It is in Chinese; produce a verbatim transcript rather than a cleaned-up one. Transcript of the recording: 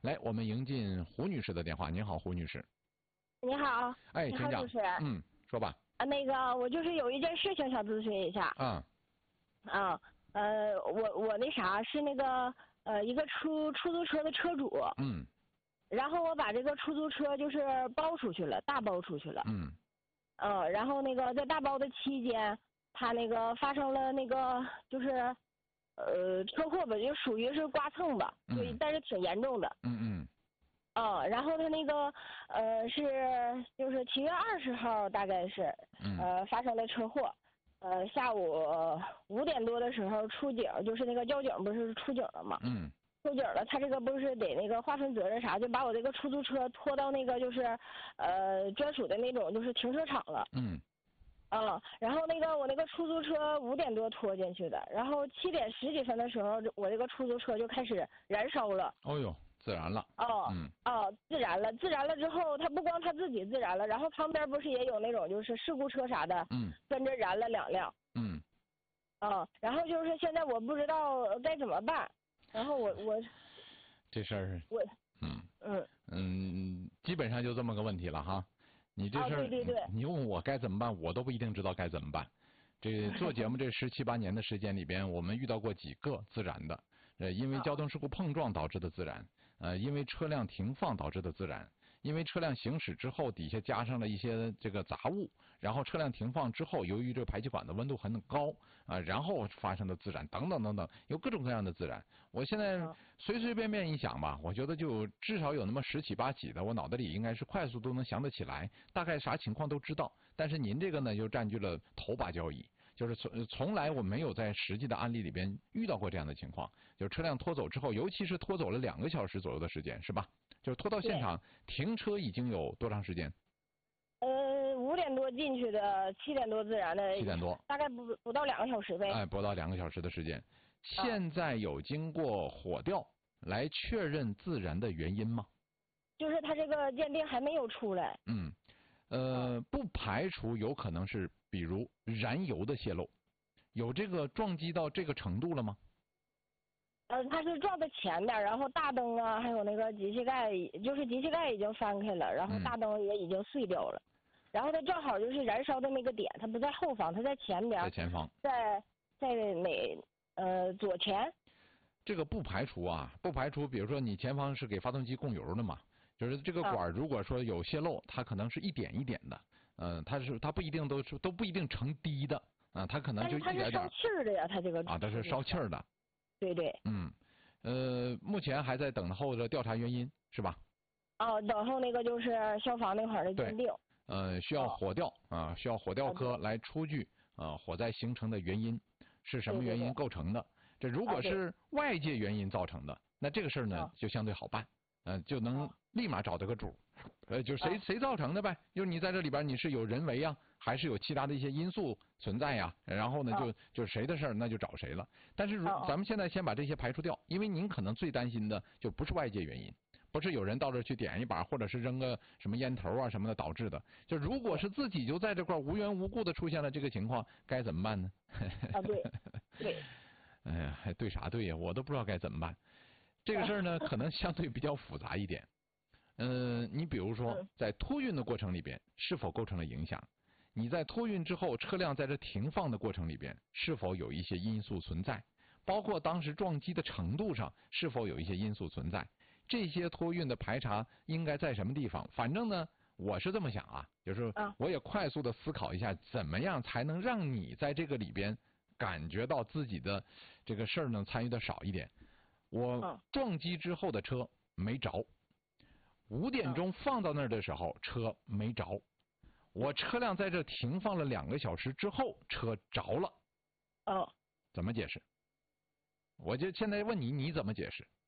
来，我们迎进胡女士的电话。您好，胡女士。 你好。 哎， 你好， 请讲。 主持人。 嗯，说吧。 啊，那个，我就是有一件事情想咨询一下。 啊。 啊，呃，我我那啥是那个呃一个出出租车的车主。 嗯。 然后我把这个出租车就是包出去了，大包出去了。 嗯。 嗯，然后那个在大包的期间，他那个发生了那个就是呃车祸吧，就属于是刮蹭吧，对， 嗯、 但是挺严重的。 嗯嗯。 啊，然后他那个呃是就是七月二十号大概是、 嗯、 呃发生的车祸，呃下午五点多的时候出警，就是那个交警不是出警了吗？ 嗯。 出警了，他这个不是得那个划分责任啥，就把我这个出租车拖到那个就是呃专属的那种就是停车场了。 嗯。 啊，然后那个我那个出租车五点多拖进去的，然后七点十几分的时候，我这个出租车就开始燃烧了。 哦呦，自燃了。 哦。 嗯。 哦，自燃了，自燃了之后，他不光他自己自燃了，然后旁边不是也有那种就是事故车啥的， 嗯， 跟着燃了两辆。 嗯。 啊，然后就是现在我不知道该怎么办，然后我我。 这事儿。 我。 嗯。 嗯。 嗯，基本上就这么个问题了哈。你这事儿、 哦，对对对， 你问我该怎么办，我都不一定知道该怎么办。这做节目这十七八年的时间里边，我们遇到过几个自燃的，呃，因为交通事故碰撞导致的自燃，呃，因为车辆停放导致的自燃，因为车辆行驶之后底下加上了一些这个杂物，然后车辆停放之后，由于这个排气管的温度很高啊、呃，然后发生的自燃等等等等，有各种各样的自燃。我现在随随便便一想吧，我觉得就至少有那么十起八起的，我脑袋里应该是快速都能想得起来，大概啥情况都知道。但是您这个呢，就占据了头把交椅。就是从从来我没有在实际的案例里边遇到过这样的情况，就是车辆拖走之后，尤其是拖走了两个小时左右的时间，是吧？就是拖到现场停车已经有多长时间？ 呃，五点多进去的，七点多自燃的。 七点多， 大概不不到两个小时呗。 哎，不到两个小时的时间。现在有经过火调来确认自燃的原因吗？ 就是他这个鉴定还没有出来。 嗯。呃，不排除有可能是比如燃油的泄漏，有这个撞击到这个程度了吗？ 呃，他是撞的前边，然后大灯啊，还有那个机器盖，就是机器盖已经翻开了，然后大灯也已经碎掉了，嗯、然后他正好就是燃烧的那个点，他不在后方，他在前边， 在前方， 在在哪呃左前。 这个不排除啊，不排除，比如说你前方是给发动机供油的嘛。就是这个管如果说有泄漏，它可能是一点一点的，嗯、呃，它是它不一定都是都不一定成滴的啊、呃，它可能就一点点。 它是烧气儿的呀，它这个啊，它是烧气儿的。 对对。 嗯，呃，目前还在等候着调查原因，是吧？ 哦，等候那个就是消防那块儿的鉴定。 呃，需要火调啊、呃，需要火调科来出具啊、呃、火灾形成的原因是什么原因构成的？ 对对对， 这如果是外界原因造成的，那这个事儿呢、哦、就相对好办。嗯、呃，就能立马找到个主，呃，就谁谁造成的呗？就是你在这里边你是有人为啊，还是有其他的一些因素存在呀？然后呢，就就是谁的事儿那就找谁了。但是如咱们现在先把这些排除掉，因为您可能最担心的就不是外界原因，不是有人到这去点一把，或者是扔个什么烟头啊什么的导致的。就如果是自己就在这块无缘无故的出现了这个情况，该怎么办呢？ 啊，对，对。 哎呀，还对啥对呀？我都不知道该怎么办。这个事儿呢，可能相对比较复杂一点。嗯、呃，你比如说，在托运的过程里边，是否构成了影响？你在托运之后，车辆在这停放的过程里边，是否有一些因素存在？包括当时撞击的程度上，是否有一些因素存在？这些托运的排查应该在什么地方？反正呢，我是这么想啊，就是我也快速的思考一下，怎么样才能让你在这个里边感觉到自己的这个事儿呢参与的少一点。我撞击之后的车没着，五点钟放到那儿的时候车没着，我车辆在这停放了两个小时之后车着了。 哦， 怎么解释？我就现在问你，你怎么解释？